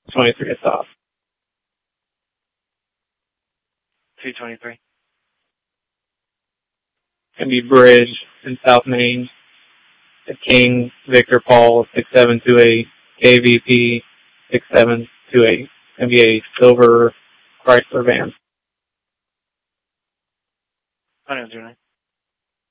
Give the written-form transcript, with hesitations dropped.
23 at top. 223. Gonna be Bridge in South Main. At King Victor Paul 6728. KVP 6728. Gonna be a silver Chrysler van. 109.